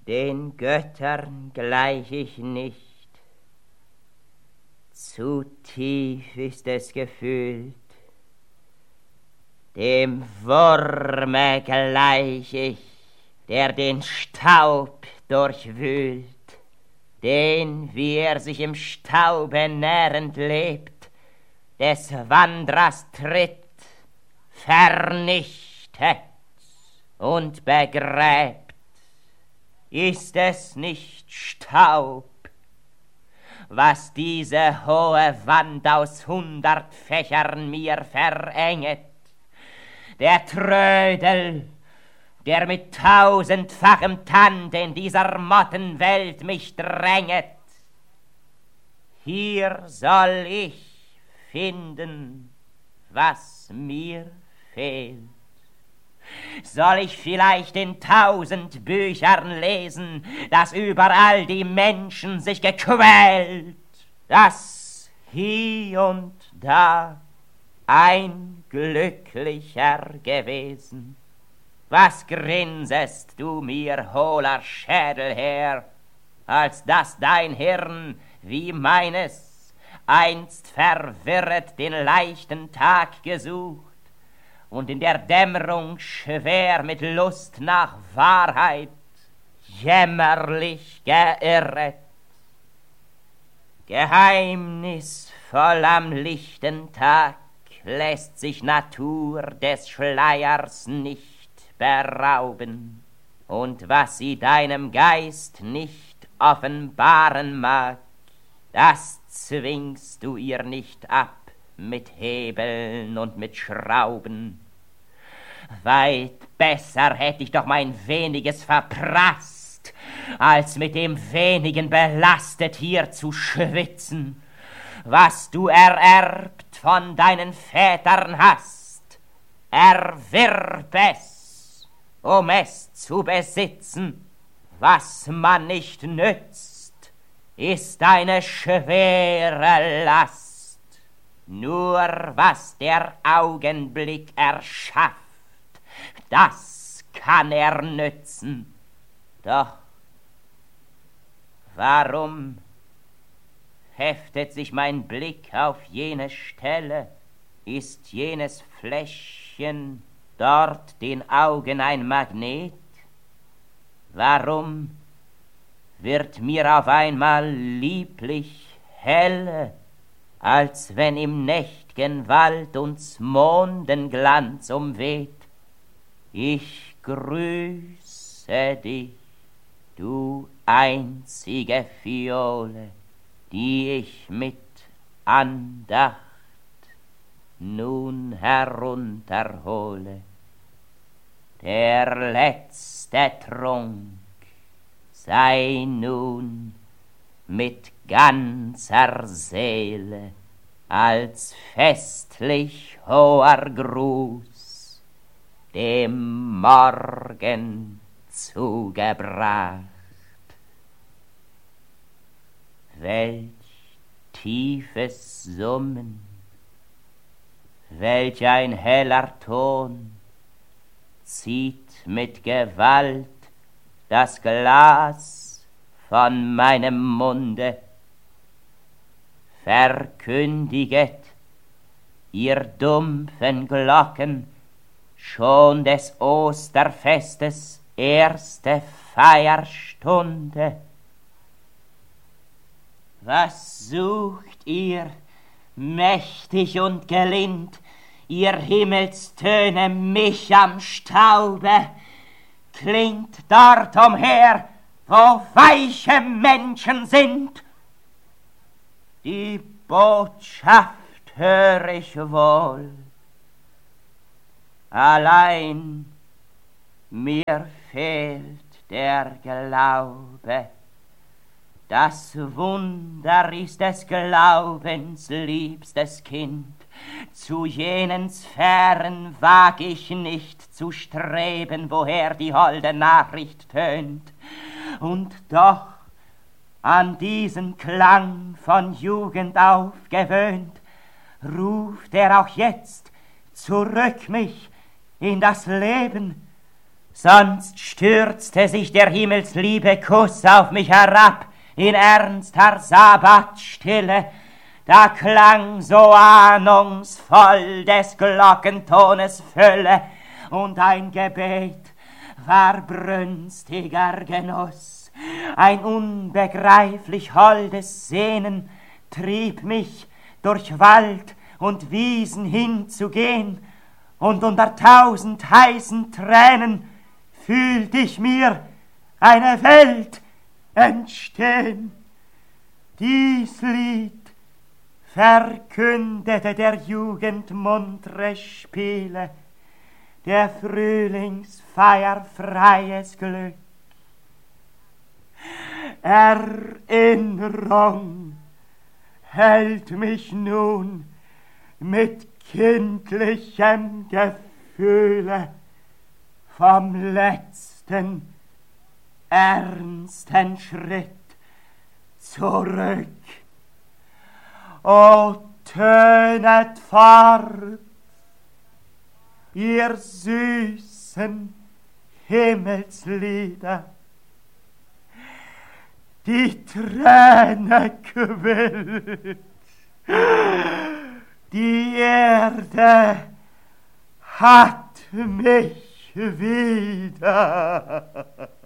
Den Göttern gleich ich nicht, zu tief ist es gefühlt, dem Wurme gleich ich, der den Staub durchwühlt, den, wie er sich im Staube nährend lebt, des Wanderers Tritt vernichtet und begräbt. Ist es nicht Staub, was diese hohe Wand aus 100 Fächern mir verenget? Der Trödel, der mit 1000-fachem Tand in dieser Mottenwelt mich dränget. Hier soll ich finden, was mir fehlt. Soll ich vielleicht in 1000 Büchern lesen, dass überall die Menschen sich gequält, dass hie und da ein Glücklicher gewesen? Was grinsest du mir, hohler Schädel, her, als dass dein Hirn wie meines einst verwirret den leichten Tag gesucht und in der Dämmerung schwer mit Lust nach Wahrheit jämmerlich geirret? Geheimnisvoll am lichten Tag lässt sich Natur des Schleiers nicht berauben, und was sie deinem Geist nicht offenbaren mag, das zwingst du ihr nicht ab mit Hebeln und mit Schrauben. Weit besser hätt ich doch mein weniges verprasst, als mit dem wenigen belastet hier zu schwitzen, was du ererbt von deinen Vätern hast. Erwirb es, um es zu besitzen. Was man nicht nützt, ist eine schwere Last. Nur was der Augenblick erschafft, das kann er nützen. Doch warum heftet sich mein Blick auf jene Stelle? Ist jenes Fläschchen dort den Augen ein Magnet? Warum wird mir auf einmal lieblich helle, als wenn im nächt'gen Wald uns Mondenglanz umweht? Ich grüße dich, du einzige Phiole, die ich mit Andacht nun herunterhole. Der letzte Trunk sei nun mit ganzer Seele als festlich hoher Gruß dem Morgen zugebracht. Welch tiefes Summen, welch ein heller Ton zieht mit Gewalt das Glas von meinem Munde. Verkündiget, ihr dumpfen Glocken, schon des Osterfestes erste Feierstunde. Was sucht ihr, mächtig und gelind, ihr Himmelstöne mich am Staube? Klingt dort umher, wo weiche Menschen sind. Die Botschaft hör ich wohl, allein mir fehlt der Glaube. Das Wunder ist des Glaubens liebstes Kind. Zu jenen Sphären wag ich nicht zu streben, woher die holde Nachricht tönt. Und doch an diesen Klang von Jugend aufgewöhnt, ruft er auch jetzt zurück mich in das Leben. Sonst stürzte sich der himmelsliebe Kuss auf mich herab in ernster Sabbatstille. Da klang so ahnungsvoll des Glockentones Fülle und ein Gebet war brünstiger Genuss. Ein unbegreiflich holdes Sehnen trieb mich durch Wald und Wiesen hinzugehen, und unter 1000 heißen Tränen fühlt ich mir eine Welt entstehen. Dies Lied verkündete der Jugend muntre Spiele, der Frühlingsfeier freies Glück. Erinnerung hält mich nun mit kindlichem Gefühle vom letzten ernsten Schritt zurück. O tönet fort, ihr süßen Himmelslieder, die Träne quillt, die Erde hat mich wieder.